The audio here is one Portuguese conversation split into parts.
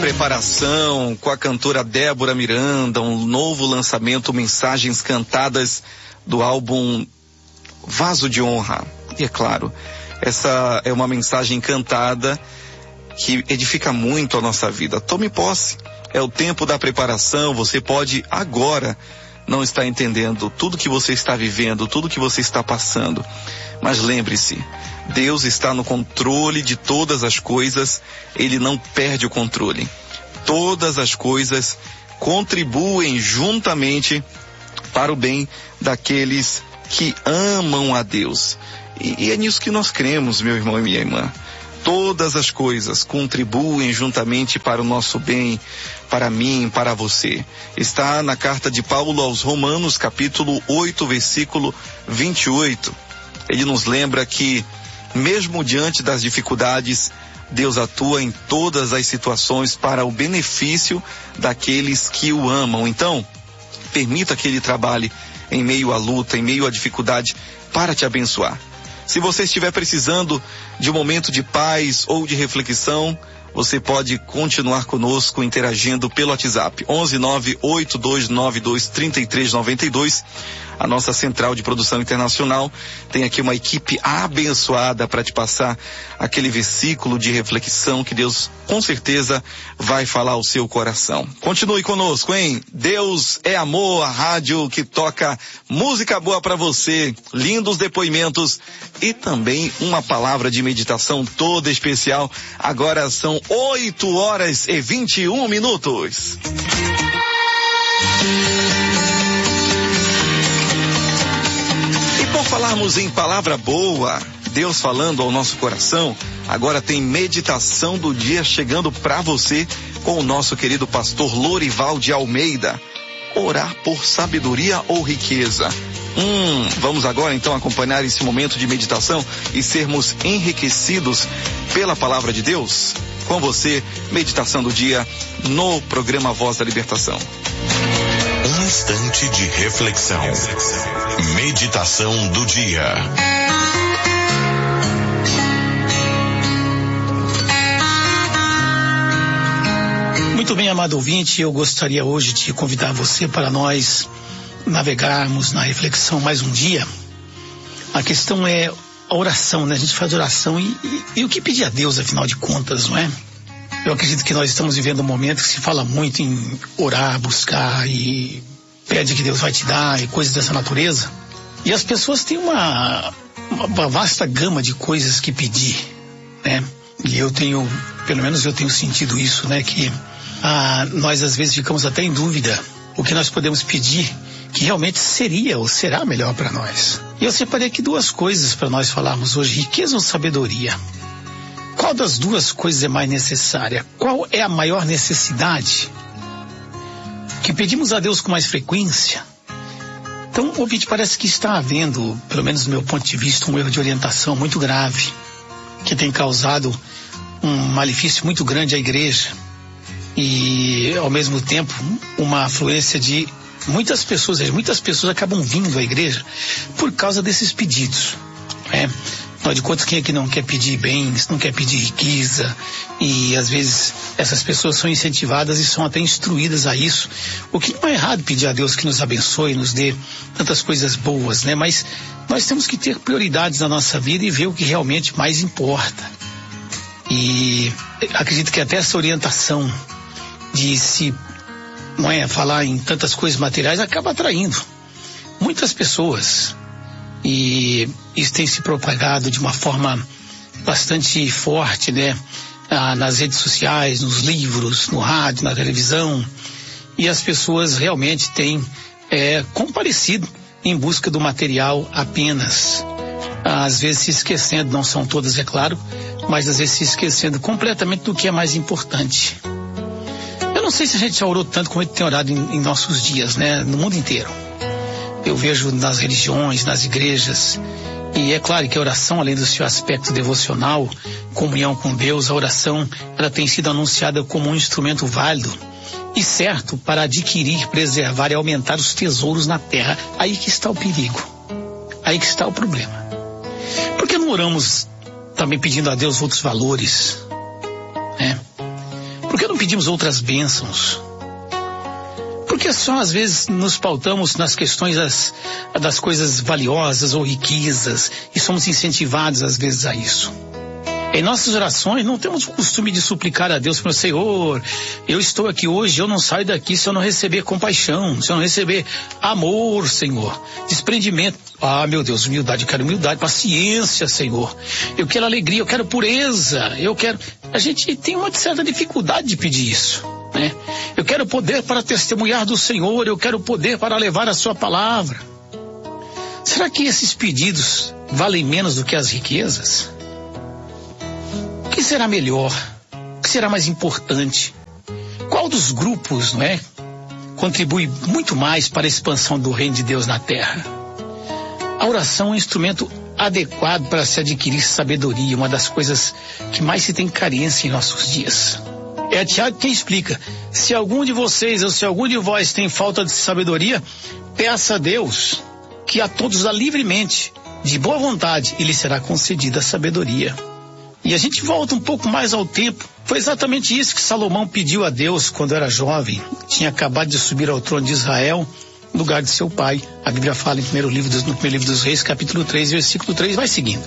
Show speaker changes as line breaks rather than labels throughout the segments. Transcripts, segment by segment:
preparação com a cantora Débora Miranda, um novo lançamento, Mensagens Cantadas, do álbum Vaso de Honra. E é claro, essa é uma mensagem cantada que edifica muito a nossa vida. Tome posse, é o tempo da preparação. Você pode agora não estar entendendo tudo que você está vivendo, tudo que você está passando, mas lembre-se, Deus está no controle de todas as coisas. Ele não perde o controle. Todas as coisas contribuem juntamente para o bem daqueles que amam a Deus. E é nisso que nós cremos, meu irmão e minha irmã. Todas as coisas contribuem juntamente para o nosso bem, para mim, para você. Está na carta de Paulo aos Romanos, capítulo 8, versículo 28. Ele nos lembra que, mesmo diante das dificuldades, Deus atua em todas as situações para o benefício daqueles que o amam. Então, permita que Ele trabalhe em meio à luta, em meio à dificuldade, para te abençoar. Se você estiver precisando de um momento de paz ou de reflexão, você pode continuar conosco interagindo pelo WhatsApp 11982923392. A nossa central de produção internacional tem aqui uma equipe abençoada para te passar aquele versículo de reflexão que Deus com certeza vai falar ao seu coração. Continue conosco, hein? Deus é Amor, a rádio que toca música boa para você, lindos depoimentos e também uma palavra de meditação toda especial. Agora são 8h21. Por falarmos em palavra boa, Deus falando ao nosso coração, agora tem meditação do dia chegando para você com o nosso querido pastor Lorival de Almeida. Orar por sabedoria ou riqueza? Vamos agora então acompanhar esse momento de meditação e sermos enriquecidos pela palavra de Deus. Com você, meditação do dia no programa Voz da Libertação.
Um instante de reflexão. Meditação do dia.
Muito bem, amado ouvinte, eu gostaria hoje de convidar você para nós navegarmos na reflexão mais um dia. A questão é a oração, né? A gente faz oração e o que pedir a Deus, afinal de contas, não é? Eu acredito que nós estamos vivendo um momento que se fala muito em orar, buscar e pede que Deus vai te dar e coisas dessa natureza. E as pessoas têm uma vasta gama de coisas que pedir, né? E pelo menos eu tenho sentido isso, né? Que nós às vezes ficamos até em dúvida o que nós podemos pedir que realmente seria ou será melhor para nós. E eu separei aqui duas coisas para nós falarmos hoje: riqueza ou sabedoria? Qual das duas coisas é mais necessária? Qual é a maior necessidade que pedimos a Deus com mais frequência? Então, ouvinte, parece que está havendo, pelo menos do meu ponto de vista, um erro de orientação muito grave, que tem causado um malefício muito grande à igreja e, ao mesmo tempo, uma afluência de muitas pessoas acabam vindo à igreja por causa desses pedidos, né? Afinal de contas, quem é que não quer pedir bens, não quer pedir riqueza? E às vezes essas pessoas são incentivadas e são até instruídas a isso. O que não é errado pedir a Deus que nos abençoe, nos dê tantas coisas boas, né? Mas nós temos que ter prioridades na nossa vida e ver o que realmente mais importa. E acredito que até essa orientação de falar em tantas coisas materiais acaba atraindo muitas pessoas. E isso tem se propagado de uma forma bastante forte, né? Nas redes sociais, nos livros, no rádio, na televisão. E as pessoas realmente têm comparecido em busca do material apenas. Às vezes se esquecendo, não são todas, é claro, mas às vezes se esquecendo completamente do que é mais importante. Eu não sei se a gente já orou tanto como a gente tem orado em nossos dias, né? No mundo inteiro. Eu vejo nas religiões, nas igrejas, e é claro que a oração, além do seu aspecto devocional, comunhão com Deus, a oração, ela tem sido anunciada como um instrumento válido e certo para adquirir, preservar e aumentar os tesouros na terra. Aí que está o perigo, aí que está o problema. Por que não oramos também pedindo a Deus outros valores, né? Por que que não pedimos outras bênçãos? Por que só às vezes nos pautamos nas questões das coisas valiosas ou riquezas e somos incentivados às vezes a isso? Em nossas orações não temos o costume de suplicar a Deus para o Senhor, eu estou aqui hoje, eu não saio daqui se eu não receber compaixão, se eu não receber amor, Senhor, desprendimento. Ah, meu Deus, humildade, eu quero humildade, paciência, Senhor. Eu quero alegria, eu quero pureza, A gente tem uma certa dificuldade de pedir isso, né? Eu quero poder para testemunhar do Senhor, eu quero poder para levar a sua palavra. Será que esses pedidos valem menos do que as riquezas? O que será melhor? O que será mais importante? Qual dos grupos, não é, contribui muito mais para a expansão do reino de Deus na terra? A oração é um instrumento adequado para se adquirir sabedoria, uma das coisas que mais se tem carência em nossos dias. É Tiago quem explica: se algum de vocês ou se algum de vós tem falta de sabedoria, peça a Deus, que a todos dá livremente, de boa vontade, e lhe será concedida a sabedoria. E a gente volta um pouco mais ao tempo. Foi exatamente isso que Salomão pediu a Deus quando era jovem. Tinha acabado de subir ao trono de Israel, no lugar de seu pai. A Bíblia fala no primeiro livro dos Reis, capítulo 3, versículo 3, vai seguindo.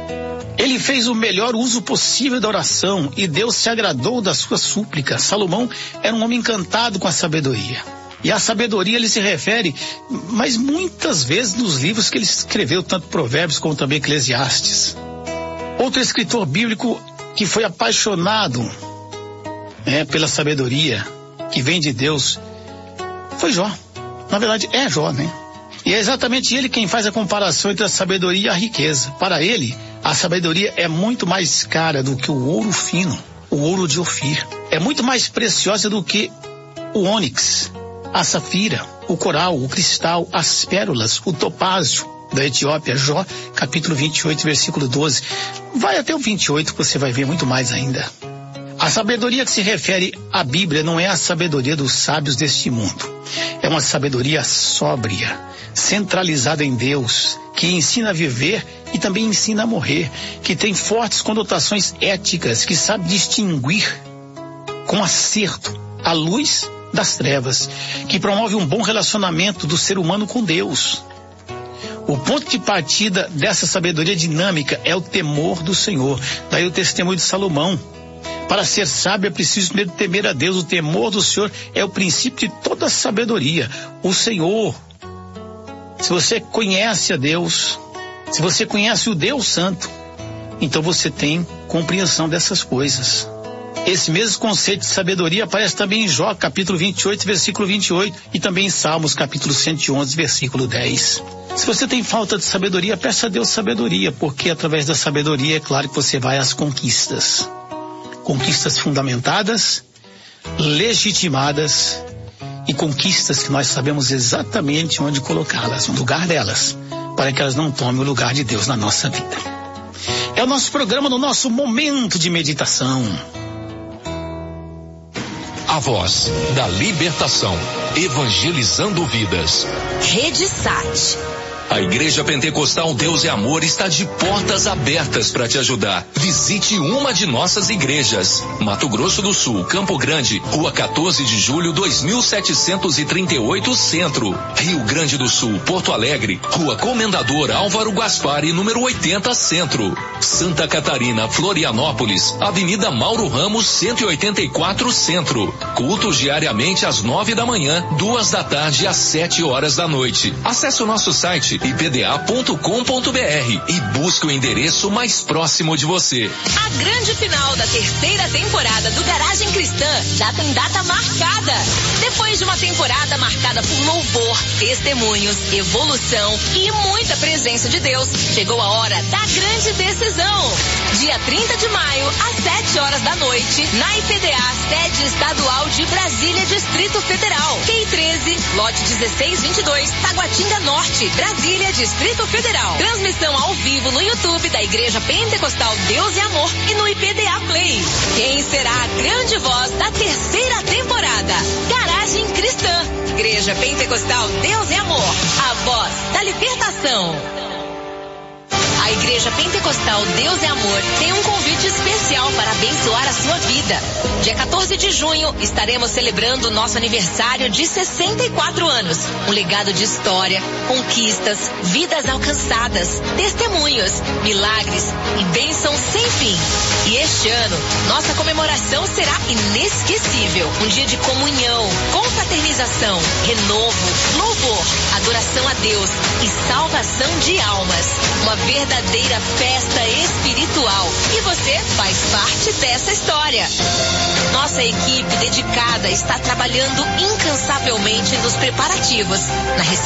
Ele fez o melhor uso possível da oração e Deus se agradou da sua súplica. Salomão era um homem encantado com a sabedoria. E a sabedoria ele se refere, mas muitas vezes nos livros que ele escreveu, tanto Provérbios como também Eclesiastes. Outro escritor bíblico que foi apaixonado pela sabedoria que vem de Deus foi Jó. Na verdade é Jó, né? E é exatamente ele quem faz a comparação entre a sabedoria e a riqueza. Para ele, a sabedoria é muito mais cara do que o ouro fino, o ouro de Ofir. É muito mais preciosa do que o ônix, a safira, o coral, o cristal, as pérolas, o topázio da Etiópia. Jó, capítulo 28, versículo 12. Vai até o 28 que você vai ver muito mais ainda. A sabedoria que se refere à Bíblia não é a sabedoria dos sábios deste mundo. É uma sabedoria sóbria, centralizada em Deus, que ensina a viver e também ensina a morrer, que tem fortes conotações éticas, que sabe distinguir com acerto a luz das trevas, que promove um bom relacionamento do ser humano com Deus. O ponto de partida dessa sabedoria dinâmica é o temor do Senhor. Daí o testemunho de Salomão. Para ser sábio é preciso primeiro temer a Deus. O temor do Senhor é o princípio de toda a sabedoria. O Senhor. Se você conhece a Deus, se você conhece o Deus Santo, então você tem compreensão dessas coisas. Esse mesmo conceito de sabedoria aparece também em Jó, capítulo 28, versículo 28, e também em Salmos, capítulo 111, versículo 10. Se você tem falta de sabedoria, peça a Deus sabedoria, porque através da sabedoria é claro que você vai às conquistas. Conquistas fundamentadas, legitimadas e conquistas que nós sabemos exatamente onde colocá-las, no lugar delas, para que elas não tomem o lugar de Deus na nossa vida. É o nosso programa, no nosso momento de meditação.
A voz da libertação, evangelizando vidas.
Rede Sat.
A Igreja Pentecostal Deus é Amor está de portas abertas para te ajudar. Visite uma de nossas igrejas. Mato Grosso do Sul, Campo Grande, Rua 14 de Julho, 2738 Centro. Rio Grande do Sul, Porto Alegre, Rua Comendador Álvaro Gaspari, número 80 Centro. Santa Catarina, Florianópolis, Avenida Mauro Ramos, 184 Centro. Cultos diariamente às 9 da manhã, 2 da tarde às 7 horas da noite. Acesse o nosso site ipda.com.br e busque o endereço mais próximo de você.
A grande final da terceira temporada do Garagem Cristã já tem data marcada. Depois de uma temporada marcada por louvor, testemunhos, evolução e muita presença de Deus, chegou a hora da grande decisão. Dia 30 de maio, às 7 horas da noite, na IPDA, sede estadual de Brasília, Distrito Federal. QI 13, lote 1622, Taguatinga Norte, Brasília, Distrito Federal. Transmissão ao vivo no YouTube da Igreja Pentecostal Deus e Amor e no IPDA Play. Quem será a grande voz da terceira temporada? Garagem Cristã. Igreja Pentecostal Deus e Amor. A voz da libertação. A Igreja Pentecostal Deus é Amor tem um convite especial para abençoar a sua vida. Dia 14 de junho, estaremos celebrando nosso aniversário de 64 anos. Um legado de história, conquistas, vidas alcançadas, testemunhos, milagres e bênçãos sem fim. E este ano, nossa comemoração será inesquecível. Um dia de comunhão, confraternização, renovo, louvor, adoração a Deus e salvação de almas. Uma verdadeira festa espiritual. E você faz parte dessa história. Nossa equipe dedicada está trabalhando incansavelmente nos preparativos, na recepção